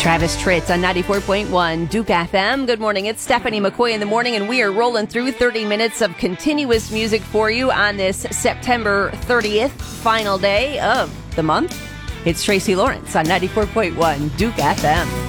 Travis Tritt on 94.1 Duke FM. Good morning. It's Stephanie McCoy in the morning, and we are rolling through 30 minutes of continuous music for you on this September 30th, final day of the month. It's Tracy Lawrence on 94.1 Duke FM.